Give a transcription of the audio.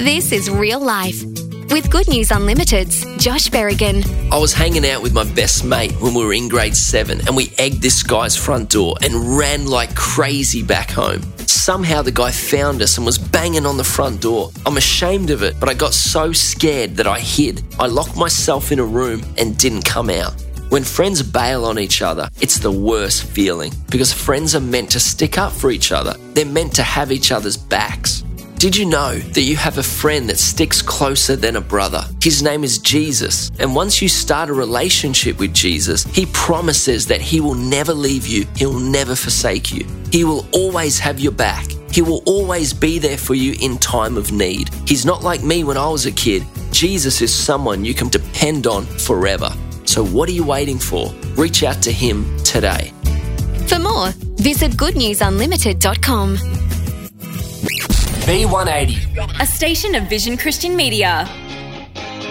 This is Real Life with Good News Unlimited's Josh Berrigan. I was hanging out with my best mate when we were in grade 7 and we egged this guy's front door and ran like crazy back home. Somehow the guy found us and was banging on the front door. I'm ashamed of it, but I got so scared that I hid. I locked myself in a room and didn't come out. When friends bail on each other, it's the worst feeling because friends are meant to stick up for each other. They're meant to have each other's backs. Did you know that you have a friend that sticks closer than a brother? His name is Jesus. And once you start a relationship with Jesus, he promises that he will never leave you. He'll never forsake you. He will always have your back. He will always be there for you in time of need. He's not like me when I was a kid. Jesus is someone you can depend on forever. So what are you waiting for? Reach out to him today. For more, visit goodnewsunlimited.com. B180, a station of Vision Christian Media.